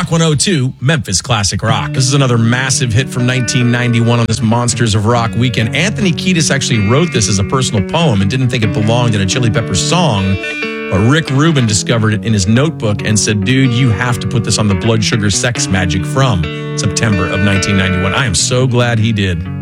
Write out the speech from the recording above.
Rock 102, Memphis Classic Rock. This is another massive hit from 1991 on this Monsters of Rock weekend. Anthony Kiedis actually wrote this as a personal poem and didn't think it belonged in a Chili Peppers song. But Rick Rubin discovered it in his notebook and said, dude, you have to put this on the Blood Sugar Sex Magic from September of 1991. I am so glad he did.